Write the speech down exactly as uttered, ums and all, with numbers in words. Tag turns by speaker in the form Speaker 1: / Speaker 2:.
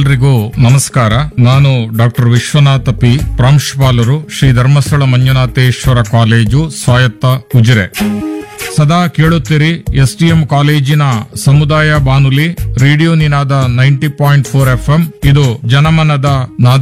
Speaker 1: ಎಲ್ರಿಗೂ ನಮಸ್ಕಾರ. ನಾನು ಡಾಕ್ಟರ್ ವಿಶ್ವನಾಥ ಪಿ, ಪ್ರಾಂಶುಪಾಲರು, ಶ್ರೀ ಧರ್ಮಸ್ಥಳ ಮಂಜುನಾಥೇಶ್ವರ ಕಾಲೇಜು, ಸ್ವಾಯತ್ತ ಉಜಿರೆ. ಸದಾ ಕೇಳುತ್ತೀರಿ ಎಸ್ಟಿಎಂ ಕಾಲೇಜಿನ ಸಮುದಾಯ ಬಾನುಲಿ ರೇಡಿಯೋ ನಿನಾದ ನೈಂಟಿ ಪಾಯಿಂಟ್ ಫೋರ್ ಎಫ್ಎಂ. ಇದು ಜನಮನದ ನಾದ.